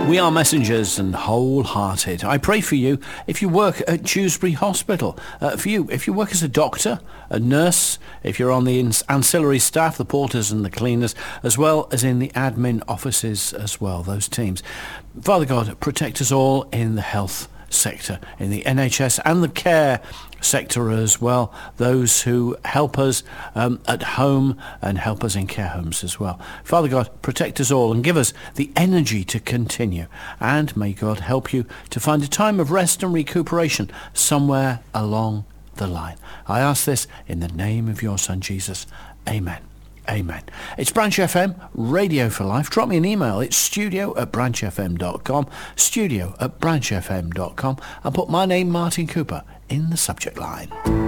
We are messengers and wholehearted. I pray for you if you work at Dewsbury Hospital. For you, if you work as a doctor, a nurse, if you're on the ancillary staff, the porters and the cleaners, as well as in the admin offices as well, those teams. Father God, protect us all in the health sector, in the NHS and the care sector as well, those who help us at home and help us in care homes as well. Father God, protect us all and give us the energy to continue, and may God help you to find a time of rest and recuperation somewhere along the line. I ask this in the name of your Son Jesus. Amen. Amen. It's Branch FM, Radio for Life. Drop me an email. It's studio@branchfm.com, studio@branchfm.com, and put my name, Martin Cooper, in the subject line.